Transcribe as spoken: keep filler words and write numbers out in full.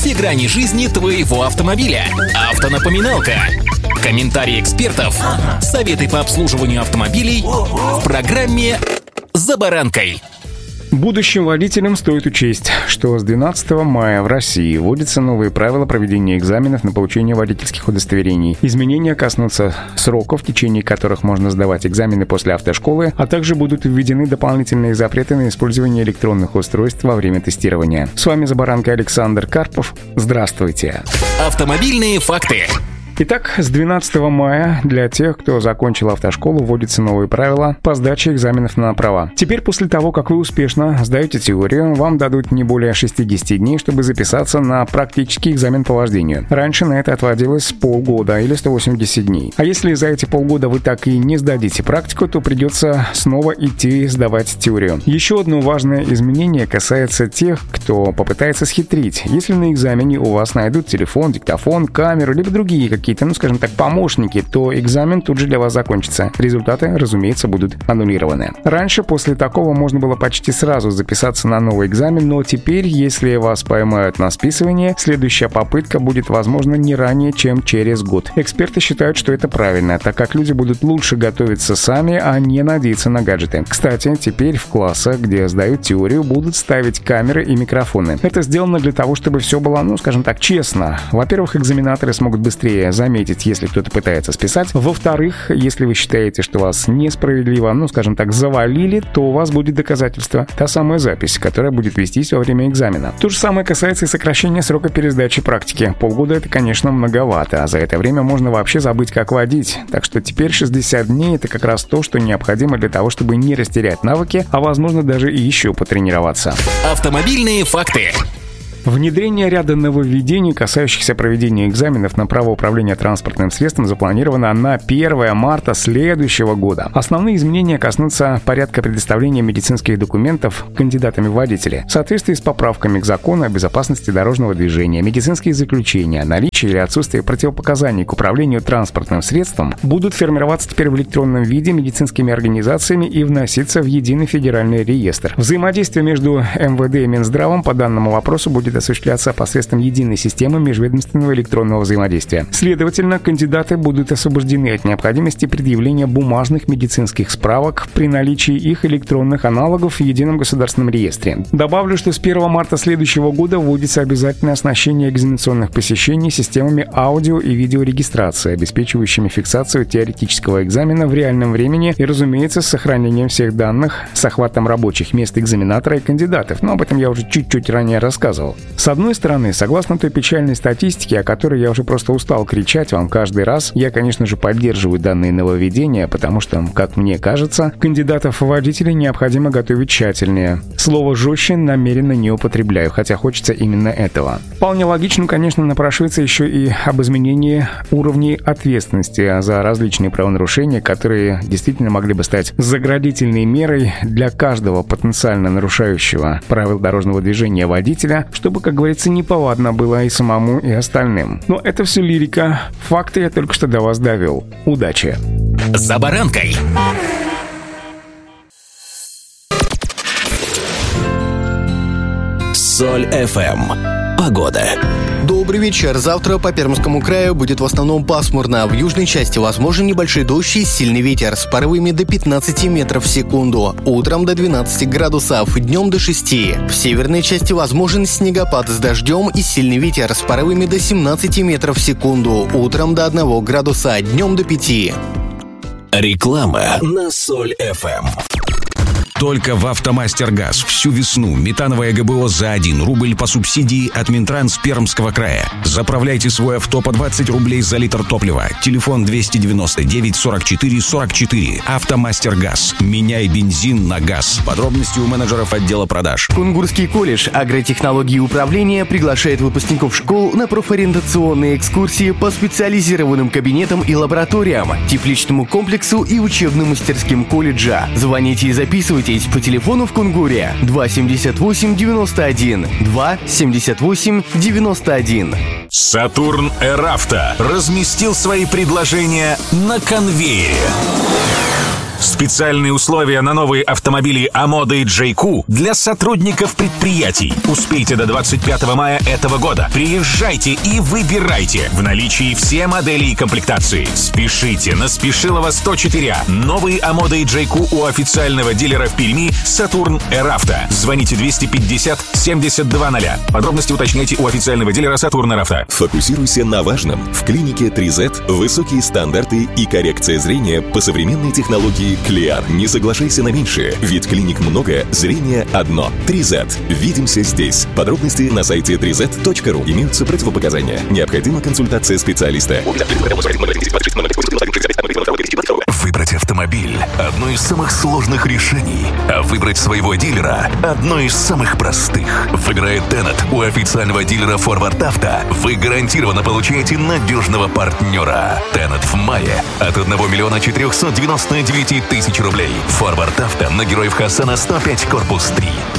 все грани жизни твоего автомобиля. Автонапоминалка. Комментарии экспертов. Советы по обслуживанию автомобилей в программе «За баранкой». Будущим водителям стоит учесть, что с двенадцатого мая в России вводятся новые правила проведения экзаменов на получение водительских удостоверений. Изменения коснутся сроков, в течение которых можно сдавать экзамены после автошколы, а также будут введены дополнительные запреты на использование электронных устройств во время тестирования. С вами «За баранкой» Александр Карпов. Здравствуйте. Автомобильные факты. Итак, с двенадцатого мая для тех, кто закончил автошколу, вводятся новые правила по сдаче экзаменов на права. Теперь, после того, как вы успешно сдаете теорию, вам дадут не более шестьдесят дней, чтобы записаться на практический экзамен по вождению. Раньше на это отводилось полгода или сто восемьдесят дней. А если за эти полгода вы так и не сдадите практику, то придется снова идти сдавать теорию. Еще одно важное изменение касается тех, кто попытается схитрить. Если на экзамене у вас найдут телефон, диктофон, камеру, либо другие какие какие-то, ну, скажем так, помощники, то экзамен тут же для вас закончится. Результаты, разумеется, будут аннулированы. Раньше после такого можно было почти сразу записаться на новый экзамен, но теперь, если вас поймают на списывание, следующая попытка будет возможна не ранее, чем через год. Эксперты считают, что это правильно, так как люди будут лучше готовиться сами, а не надеяться на гаджеты. Кстати, теперь в классах, где сдают теорию, будут ставить камеры и микрофоны. Это сделано для того, чтобы все было, ну, скажем так, честно. Во-первых, экзаменаторы смогут быстрее заметить, если кто-то пытается списать. Во-вторых, если вы считаете, что вас несправедливо, ну, скажем так, завалили, то у вас будет доказательство. Та самая запись, которая будет вестись во время экзамена. То же самое касается и сокращения срока пересдачи практики. Полгода — это, конечно, многовато, а за это время можно вообще забыть, как водить. Так что теперь шестьдесят дней — это как раз то, что необходимо для того, чтобы не растерять навыки, а, возможно, даже и еще потренироваться. Автомобильные факты. Внедрение ряда нововведений, касающихся проведения экзаменов на право управления транспортным средством, запланировано на первое марта следующего года. Основные изменения коснутся порядка предоставления медицинских документов кандидатами в водители. В соответствии с поправками к закону о безопасности дорожного движения, медицинские заключения, наличие или отсутствие противопоказаний к управлению транспортным средством будут формироваться теперь в электронном виде медицинскими организациями и вноситься в единый федеральный реестр. Взаимодействие между эм вэ дэ и Минздравом по данному вопросу будет осуществляться посредством единой системы межведомственного электронного взаимодействия. Следовательно, кандидаты будут освобождены от необходимости предъявления бумажных медицинских справок при наличии их электронных аналогов в едином государственном реестре. Добавлю, что с первого марта следующего года вводится обязательное оснащение экзаменационных посещений системами аудио и видеорегистрации, обеспечивающими фиксацию теоретического экзамена в реальном времени и, разумеется, с сохранением всех данных, с охватом рабочих мест экзаменатора и кандидатов, но об этом я уже чуть-чуть ранее рассказывал. С одной стороны, согласно той печальной статистике, о которой я уже просто устал кричать вам каждый раз, я, конечно же, поддерживаю данные нововведения, потому что, как мне кажется, кандидатов в водители необходимо готовить тщательнее. Слово «жестче» намеренно не употребляю, хотя хочется именно этого. Вполне логично, конечно, напрашивается еще и об изменении уровней ответственности за различные правонарушения, которые действительно могли бы стать заградительной мерой для каждого потенциально нарушающего правил дорожного движения водителя, чтобы, как говорится, неповадно было и самому, и остальным. Но это все лирика. Факты я только что до вас довел. Удачи! За баранкой. Соль эф эм. Погода. Добрый вечер. Завтра по Пермскому краю будет в основном пасмурно. В южной части возможен небольшой дождь и сильный ветер с порывами до пятнадцати метров в секунду. Утром до двенадцати градусов, днем до шести. В северной части возможен снегопад с дождем и сильный ветер с порывами до семнадцати метров в секунду. Утром до одного градуса, днем до пяти. Реклама на Соль эф эм. Только в «АвтоМастер-Газ» всю весну метановое гэ бэ о за один рубль по субсидии от Минтранс Пермского края. Заправляйте свой авто по двадцать рублей за литр топлива. Телефон двести девяносто девять сорок четыре сорок четыре. «АвтоМастер-Газ». Меняй бензин на газ. Подробности у менеджеров отдела продаж. Кунгурский колледж агротехнологии и управления приглашает выпускников школ на профориентационные экскурсии по специализированным кабинетам и лабораториям, тепличному комплексу и учебным мастерским колледжа. Звоните и записывайтесь по телефону в Кунгуре два семьдесят восемь девяносто один, два семьдесят восемь девяносто один. Сатурн Эравто разместил свои предложения на конвейере. Специальные условия на новые автомобили Амода и джей кью для сотрудников предприятий. Успейте до двадцать пятого мая этого года. Приезжайте и выбирайте. В наличии все модели и комплектации. Спешите на Спешилова сто четыре А. Новые Амода и джей кью у официального дилера в Перми Сатурн Эравто. Звоните двести пятьдесят семьдесят два ноль. Подробности уточняйте у официального дилера Сатурн Эравто. Фокусируйся на важном. В клинике три зет высокие стандарты и коррекция зрения по современной технологии Клеар. Не соглашайся на меньшее, ведь клиник много, зрение одно. три зет. Видимся здесь. Подробности на сайте три зет точка ру. Имеются противопоказания. Необходима консультация специалиста. Выбрать автомобиль – одно из самых сложных решений, а выбрать своего дилера – одно из самых простых. Выбирая Тенет у официального дилера Форвард Авто, вы гарантированно получаете надежного партнера. Тенет в мае от одного миллиона четырехсот девяноста девяти тысяч рублей. Форвард Авто на Героев Хасана сто пять, корпус три.